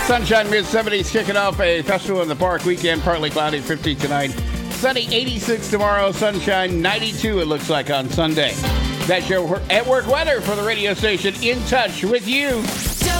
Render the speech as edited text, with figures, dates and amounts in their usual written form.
Sunshine mid-70s kicking off a festival in the park weekend. Partly cloudy, 50 tonight. Sunny, 86 tomorrow. Sunshine, 92 it looks like on Sunday. That's your at work weather for the radio station In Touch with you.